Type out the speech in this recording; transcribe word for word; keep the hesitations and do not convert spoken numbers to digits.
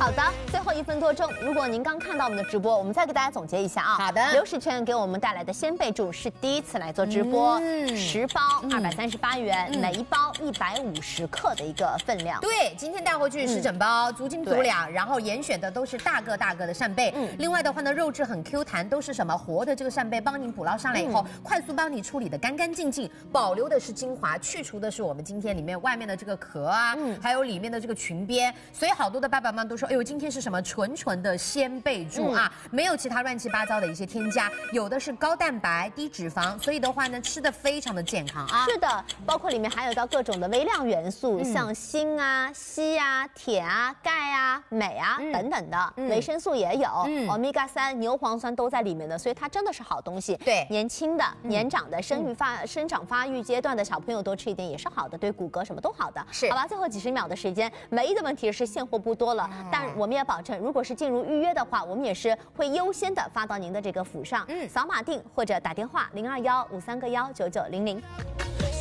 好的，最后一分多钟，如果您刚看到我们的直播，我们再给大家总结一下啊。 好的， 刘世全给我们带来的鲜贝柱是第一次来做直播， 嗯、 十包二百三十八元，嗯、每一包一百五十克的一个分量。 对，今天带回去是整包，嗯、足斤足两，然后严选的都是大个大个的扇贝。嗯，另外的话呢，肉质很 Q 弹，都是什么活的这个扇贝，帮您捕捞上来以后，嗯、快速帮你处理的干干净净，保留的是精华，去除的是我们今天里面外面的这个壳啊，嗯、还有里面的这个裙边。所以好多的爸爸妈妈都说，哎呦，今天是什么纯纯的鲜贝柱啊，嗯、没有其他乱七八糟的一些添加，有的是高蛋白、低脂肪，所以的话呢，吃的非常的健康啊。 是的，包括里面含有到各种的微量元素，嗯、像锌啊、硒啊、铁啊、钙啊、镁啊、嗯、等等的，嗯、维生素也有，嗯、欧米伽三、牛磺酸都在里面的，所以它真的是好东西。 对， 年轻的、嗯、年长的、生育发、嗯、生长发育阶段的小朋友多吃一点也是好的，对骨骼什么都好的。 是， 好吧，最后几十秒的时间，唯一的问题是现货不多了，哎、但我们也保证，如果是进入预约的话，我们也是会优先的发到您的这个府上，嗯，扫码订或者打电话零二幺五三个幺九九零零。